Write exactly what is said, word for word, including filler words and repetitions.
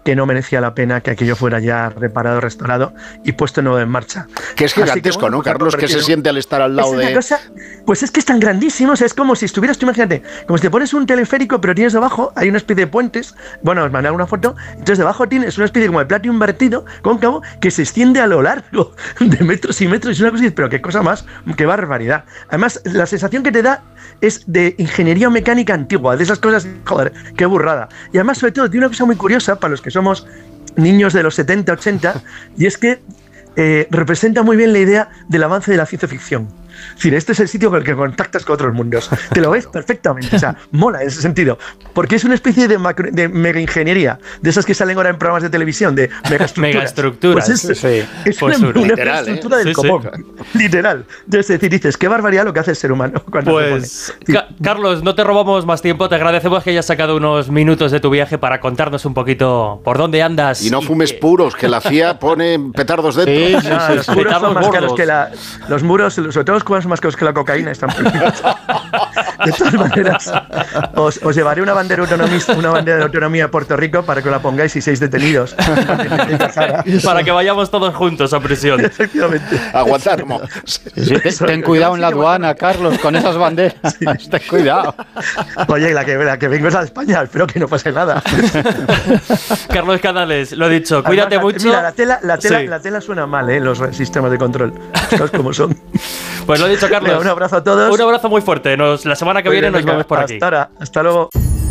que no merecía la pena que aquello fuera ya reparado, restaurado y puesto nuevo en marcha. Que es gigantesco, que, bueno, ¿no, Carlos? Que se siente al estar al lado es de... Una cosa, pues es que es tan grandísimo, o sea, es como si estuvieras, tú imagínate, como si te pones un teleférico, pero tienes debajo, hay una especie de puentes, bueno, os mandaré una foto, entonces debajo tienes una especie como de plato invertido, cóncavo, que se extiende a lo largo de metros y metros, y es una cosa, pero qué cosa más, qué barbaridad. Además, la sensación que te da es de ingeniería mecánica antigua, de esas cosas, joder, qué burrada. Y además, sobre todo, tiene una cosa muy curiosa para los que somos niños de los setenta, ochenta, y es que eh, representa muy bien la idea del avance de la ciencia ficción. Es decir, este es el sitio con el que contactas con otros mundos. Te lo ves perfectamente, o sea, mola en ese sentido. Porque es una especie de, macro, de mega ingeniería, de esas que salen ahora en programas de televisión, de megaestructuras. Megaestructuras, pues es, sí. es pues una, una literal, megaestructura ¿eh? del sí, copón. Sí. Literal. Es decir, dices, qué barbaridad lo que hace el ser humano cuando pues, se pone. Ca- Carlos, no te robamos más tiempo, te agradecemos que hayas sacado unos minutos de tu viaje para contarnos un poquito por dónde andas. Y no y fumes que... puros, que la C I A pone petardos dentro. Sí, sí, no, sí, los, sí, muros son más gordos. caros que la, los muros, sobre todo los cubanos son más caros que la cocaína, están prohibidos. De todas maneras, os, os llevaré una bandera, una bandera de autonomía de Puerto Rico para que la pongáis y seáis detenidos. Para que vayamos todos juntos a prisión. Efectivamente. Aguantar. Sí, ten, ten cuidado en la aduana, Carlos, con esas banderas. Sí. Ten cuidado. Oye, la que, la que vengo es a España, espero que no pase nada. Carlos Canales, lo dicho, cuídate Además, mucho. Mira, la tela, la tela, sí. la tela suena mal, ¿eh? Los sistemas de control. ¿Sabes cómo son? Pues lo dicho, Carlos. Mira, un abrazo a todos. Un abrazo muy fuerte. Nos, la semana que viene Venga, nos vemos por hasta aquí. Ahora, hasta luego.